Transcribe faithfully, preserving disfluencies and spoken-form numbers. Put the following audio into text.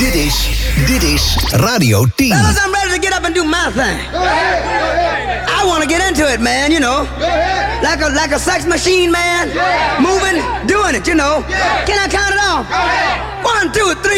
Dit is, dit is Radio tien. Fellas, I'm ready to get up and do my thing. I want to get into it, man, you know. Like a like a sex machine, man. Moving, doing it, you know. Can I count it off? One, two, three.